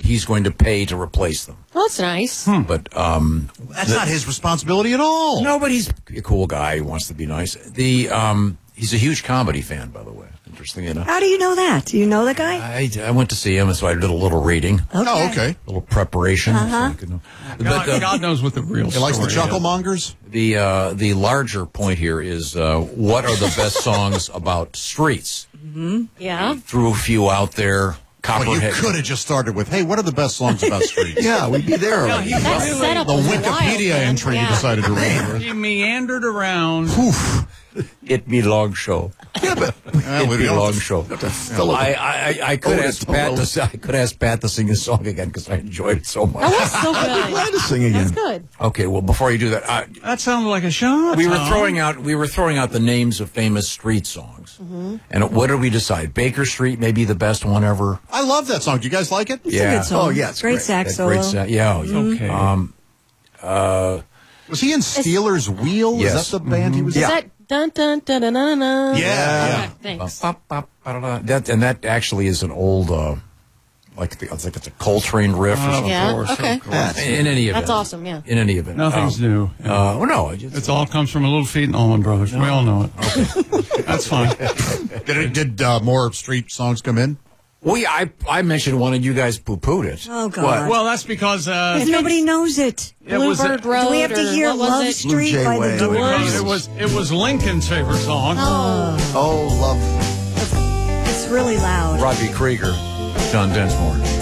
he's going to pay to replace them. Well, that's nice. But That's not his responsibility at all. no, but he's a cool guy. He wants to be nice. He's a huge comedy fan, by the way. Interestingly enough. How do you know that? Do you know the guy? I went to see him, so I did a little reading, Oh, okay. a little preparation. So I could know. God knows what the real He story likes the is. chuckle mongers. The larger point here is what are the best songs about streets? Yeah. Threw a few out there. Well, you Copperhead. could have just started with, hey, what are the best songs about streets? Yeah, we'd be there. already. That setup The was wild, Wikipedia man. entry you Yeah. decided to read. He meandered around. It be long show. Yeah, but It be long show. fill it. I could ask Pat to sing his song again because I enjoyed it so much. That was so good. glad to sing again. That's good. Okay, well before you do that, That sounded like a shot. we were throwing out the names of famous street songs, and what did we decide? Baker Street may be the best one ever. I love that song. Do you guys like it? It's a good song. Oh, yeah, it's great great. sax That great solo. yeah. Okay. Was he in Steelers Wheel? Yes. Is that the band he was Is in? that dun dun dun dun dun dun? Yeah. Okay, thanks. That actually is an old it's like it's a Coltrane riff or something. Yeah. course, of Okay. course. In any event, That's awesome. Yeah. In any event, Nothing's new. well, no, It all comes from a Little Feat and Allman Brothers. We all know it. That's fine. Did more street songs come in? I mentioned one and you guys poo-pooed it. Oh, God. Well, that's because Because nobody knows it. it was Bluebird Road. Do we have to or hear what was Love it? Street Blue Jay by Way. the Doors? it was Lincoln's favorite song. Oh, love. It's really loud. Robbie Krieger, John Densmore.